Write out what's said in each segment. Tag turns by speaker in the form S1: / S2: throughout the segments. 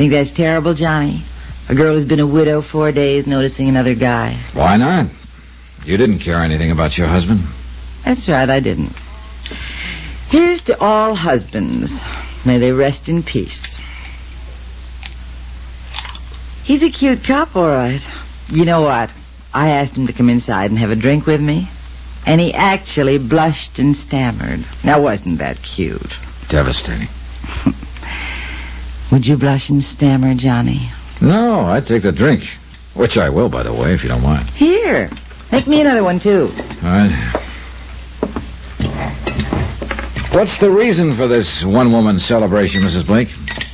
S1: Think that's terrible, Johnny? A girl who's been a widow 4 days noticing another guy.
S2: Why not? You didn't care anything about your husband.
S1: That's right, I didn't. Here's to all husbands. May they rest in peace. He's a cute cop, all right. You know what? I asked him to come inside and have a drink with me, and he actually blushed and stammered. Now, wasn't that cute?
S2: Devastating.
S1: Would you blush and stammer, Johnny?
S2: No, I'd take the drink. Which I will, by the way, if you don't mind.
S1: Here. Make me another one, too.
S2: All right. What's the reason for this one-woman celebration, Mrs. Blake?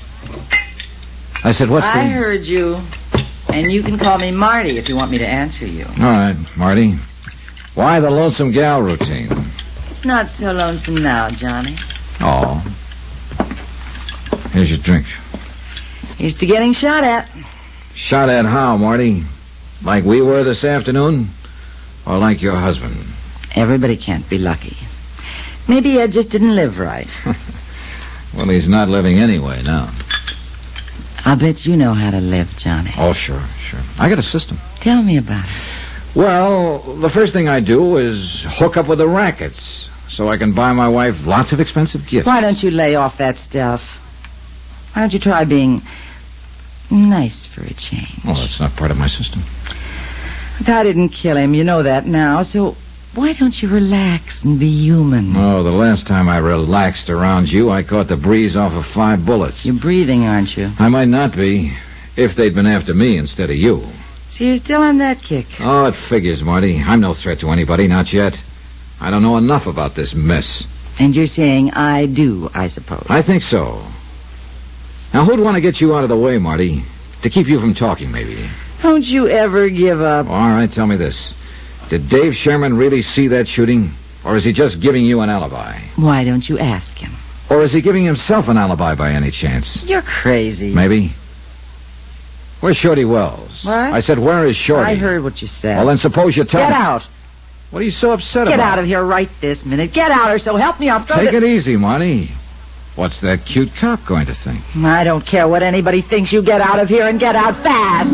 S2: I said,
S1: I heard you. And you can call me Marty if you want me to answer you.
S2: All right, Marty. Why the lonesome gal routine?
S1: It's not so lonesome now, Johnny.
S2: Oh. Here's your drink.
S1: Here's to getting shot at.
S2: Shot at how, Marty? Like we were this afternoon? Or like your husband?
S1: Everybody can't be lucky. Maybe Ed just didn't live right.
S2: Well, he's not living anyway now.
S1: I'll bet you know how to live, Johnny.
S2: Oh, sure. I got a system.
S1: Tell me about it.
S2: Well, the first thing I do is hook up with the rackets so I can buy my wife lots of expensive gifts.
S1: Why don't you lay off that stuff? Why don't you try being nice for a change?
S2: Well, that's not part of my system.
S1: Look, I didn't kill him. You know that now. So why don't you relax and be human?
S2: Oh, the last time I relaxed around you, I caught the breeze off of 5 bullets.
S1: You're breathing, aren't you?
S2: I might not be, if they'd been after me instead of you.
S1: So you're still on that kick?
S2: Oh, it figures, Marty. I'm no threat to anybody, not yet. I don't know enough about this mess.
S1: And you're saying I do, I suppose.
S2: I think so. Now, who'd want to get you out of the way, Marty? To keep you from talking, maybe.
S1: Don't you ever give up.
S2: All right, tell me this. Did Dave Sherman really see that shooting? Or is he just giving you an alibi?
S1: Why don't you ask him?
S2: Or is he giving himself an alibi by any chance?
S1: You're crazy.
S2: Maybe. Where's Shorty Wells?
S1: What?
S2: I said, where is Shorty?
S1: I heard what you said.
S2: Well, then suppose you tell me.
S1: Get out.
S2: What are you so upset about?
S1: Get out of here right this minute. Get out or so help me.
S2: Take it easy, Marty. What's that cute cop going to think?
S1: I don't care what anybody thinks. You get out of here and get out fast.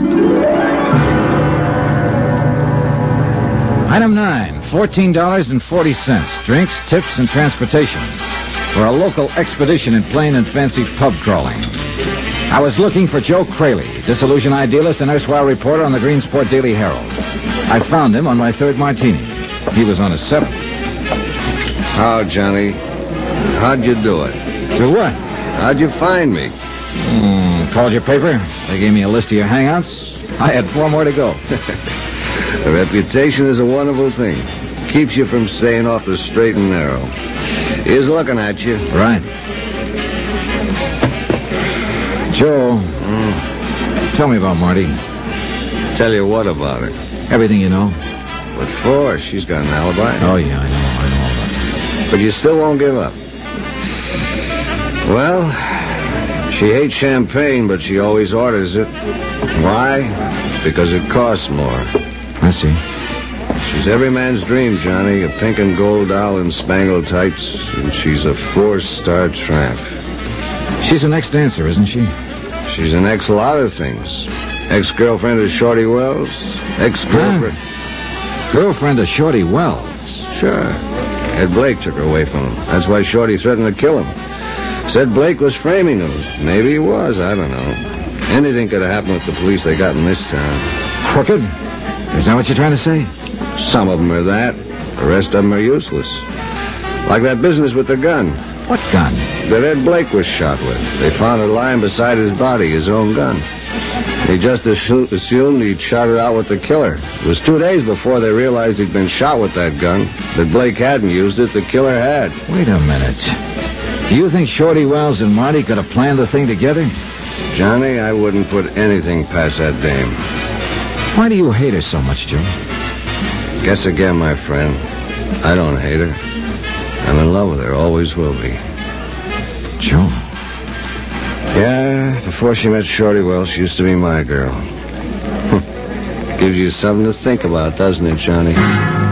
S2: Item 9, $14.40. Drinks, tips, and transportation for a local expedition in plain and fancy pub crawling. I was looking for Joe Crayley, disillusioned idealist and erstwhile reporter on the Greensport Daily Herald. I found him on my 3rd martini. He was on his 7th.
S3: How, Johnny? How'd you do it?
S2: Do what?
S3: How'd you find me?
S2: Called your paper. They gave me a list of your hangouts. I had 4 more to go.
S3: A reputation is a wonderful thing. Keeps you from staying off the straight and narrow. He's looking at you.
S2: Right. Joe, tell me about Marty.
S3: Tell you what about her?
S2: Everything you know.
S3: What for? She's got an alibi.
S2: Oh, yeah, I know all about that.
S3: But you still won't give up. Well, she hates champagne, but she always orders it. Why? Because it costs more.
S2: I see.
S3: She's every man's dream, Johnny. A pink and gold doll in spangled tights, and she's a 4-star tramp.
S2: She's an ex-dancer, isn't she?
S3: She's an ex-lot of things. Ex-girlfriend of Shorty Wells. Ex-girlfriend.
S2: Girlfriend of Shorty Wells?
S3: Sure. Ed Blake took her away from him. That's why Shorty threatened to kill him. Said Blake was framing him. Maybe he was. I don't know. Anything could have happened with the police they got in this town.
S2: Crooked? Is that what you're trying to say?
S3: Some of them are that. The rest of them are useless. Like that business with the gun.
S2: What gun?
S3: That Ed Blake was shot with. They found it lying beside his body, his own gun. He just assumed he'd shot it out with the killer. It was 2 days before they realized he'd been shot with that gun. That Blake hadn't used it, the killer had.
S2: Wait a minute. Do you think Shorty Wells and Marty could have planned the thing together?
S3: Johnny, I wouldn't put anything past that dame.
S2: Why do you hate her so much, Joe?
S3: Guess again, my friend. I don't hate her. I'm in love with her, always will be.
S2: Joe?
S3: Yeah, before she met Shorty Wells, she used to be my girl. Gives you something to think about, doesn't it, Johnny?